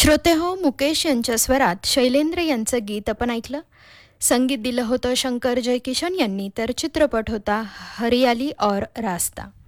श्रोते हो, मुकेश यांच्या स्वरात शैलेंद्र यांचं गीत आपण ऐकलं. संगीत दिलं होतं शंकर जयकिशन यांनी, तर चित्रपट होता हरियाली और रास्ता.